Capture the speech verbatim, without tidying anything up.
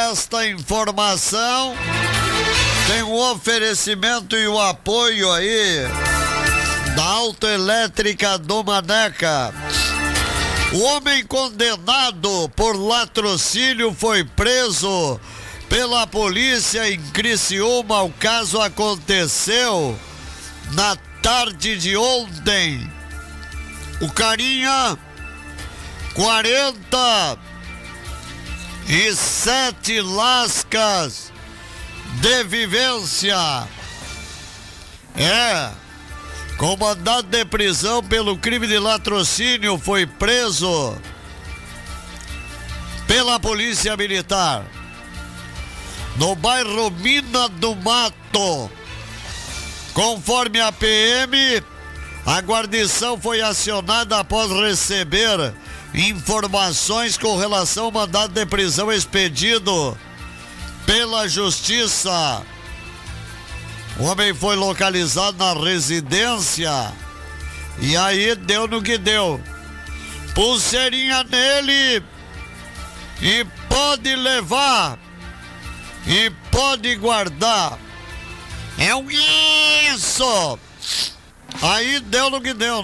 esta informação tem um oferecimento e o um apoio aí da Autoelétrica do Maneca. O homem condenado por latrocínio foi preso pela polícia em Criciúma. O caso aconteceu na tarde de ontem. O carinha, quarenta e sete lascas de vivência. É, com mandado de prisão pelo crime de latrocínio, foi preso pela polícia militar no bairro Mina do Mato. Conforme a P M, a guarnição foi acionada após receber informações com relação ao mandado de prisão expedido pela Justiça. O homem foi localizado na residência e aí deu no que deu. Pulseirinha nele e pode levar e pode guardar. É um isso! Aí deu no que deu.